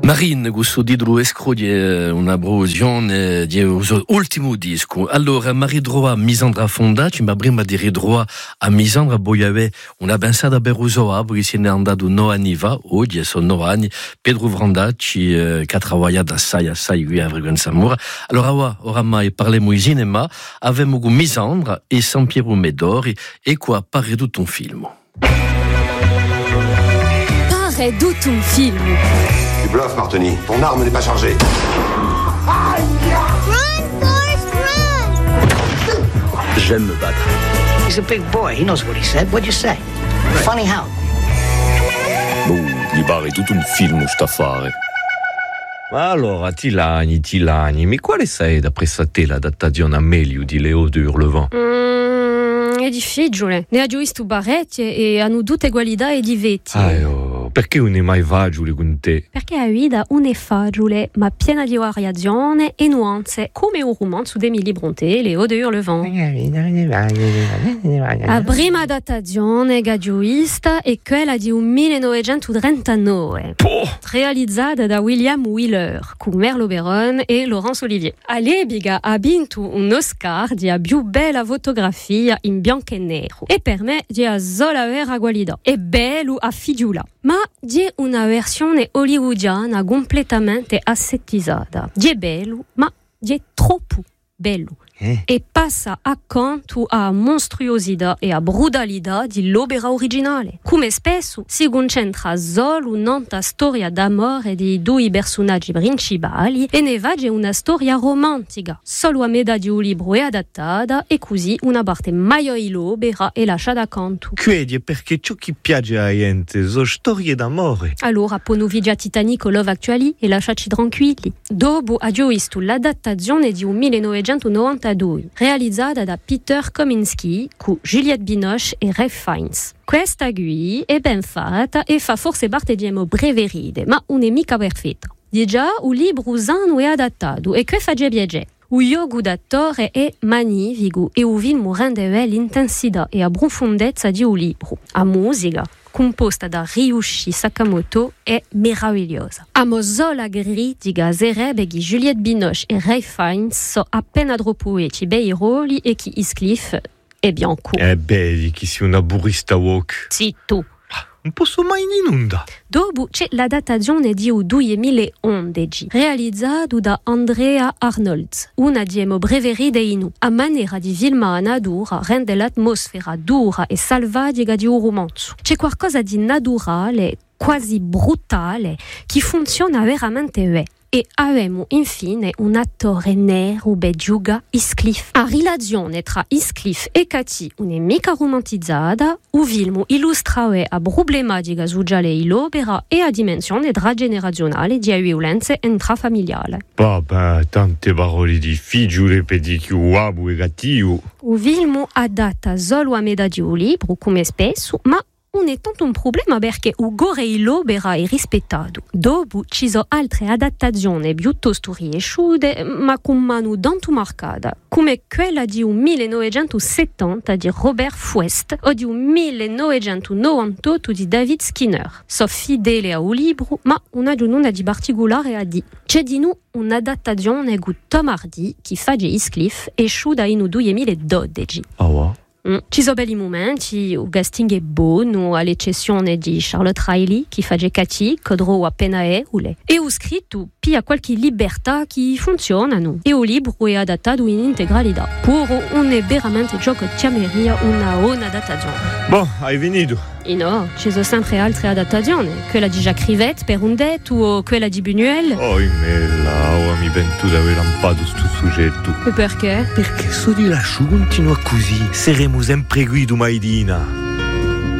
Marine, questo titolo escoglie una brosione di ultimo disco. Allora, Marie Droit, Misandra Fonda, ci ma prima di Droit a Misandra, poi aveva una pensata per Usoa, perché se ne è andato 9 anni fa, oggi sono 9 anni, Pedro Vrandacci, che ha lavorato assai qui a Frequenza Mura. Allora, oramai parliamo di cinema, avevamo con Misandra e San Piero Medori, e qua appare tutto un film. Pare tutto un film. Tu bluffes, Martini. Ton arme n'est pas chargée. Run, Forrest, run! J'aime me battre. He's a big boy. He knows what he said. What'd you say? Funny how? Gli pare tutto un film sta a fare. Ma allora, Tilani, ma quale sei da te l'adattazione a meglio di Leo de Hurlevent? È difficile. Ne ha visto Barretti e hanno tutte qualità e difetti. Perché non è mai facile con te? Perché la vita non è facile, ma piena di variazione e nuanze, come un romanzo di Émilie Brontë, Leo de Hurlevent. La prima adattazione gadioista è quella di un 1939, realizzata da William Wyler, con Merle Oberon e Laurence Olivier. All'epoca ha vinto un Oscar di la più bella fotografia in bianco e nero, e per me di la sola vera qualità. È bello a figliula, ma c'è una versione hollywoodiana completamente assettizzata. È bello, ma è troppo bello. E passa accanto a monstruosità e a brutalità dell'opera originale. Come spesso si concentra solo nella storia d'amore dei due personaggi principali e ne va una storia romantica. Solo a metà di un libro è adattata e così una parte maggiore dell'opera è lasciata accanto. Credi perché ciò che piace a gente sono storie d'amore. Allora, pono via Titanic o Love Actually e lasciaci tranquilli. Dopo ha visto l'adattazione di un 1992 realizzata da Peter Kominsky con Juliette Binoche e Ralph Fiennes. Questa qui è ben fatta e fa forse parte di mie preferite, ma non è mica perfetta. Di già un libro usano è adattato e che fa piacere. Il gioco d'attore è magnifico e il film rende l'intensità e la profondezza di un libro. La musica, composta da Ryuichi Sakamoto, è meravigliosa. A mozola critica sarebbe che Juliette Binoche e Ralph Fiennes sono appena troppo bei ruoli e che Heathcliff è bianco. Vedi che sei una burrista woke. Zitto. Non posso mai in onda. Dopo c'è l'adattazione di 2011, realizzato da Andrea Arnolds, una delle mie preferite in a maniera di filmare natura rende l'atmosfera dura e selvatica di un romanzo. C'è qualcosa di naturale, quasi brutale, che funziona veramente bene. E avevamo infine un attore nero che gioca Heathcliff. La relazione tra Heathcliff e Katie non è mica romantizzata, il film illustra la problematica sociale dell'opera e la dimensione transgenerazionale di violenze intrafamiliali. Vabbè, tante parole difficili per dire che uomo è cattivo. Il film adatta solo a metà di un libro, come spesso, ma non è tanto un problema perché il gore dell'opera è rispettato. Dopo ci sono altre adattazioni piuttosto riesciute, ma con mano tanto marcata, come quella di un 1970 di Robert Fuest o di un 1998 di David Skinner. Sono fedeli al libro, ma non ha nulla di particolare a dire. C'è di noi un'adattazione con Tom Hardy, che fa di Heathcliff, esciuta in 2012. Ci sono belli momenti, il casting è buono, all'eccezione di Charlotte Riley, che fa Katie, che droga appena è, e ho scritto pia qualche libertà che funzionano, e il libro è adattato in integralità. Puro, non è veramente ciò che chiameria una buona adattazione. Hai finito? E no, ci sono sempre altre adattazioni, quella di Jacques Rivette per un detto, o quella di Buñuel. Ora mi pento di aver lampato sto soggetto. E perché? Perché so di lascio continua così, saremo sempre qui domaidina.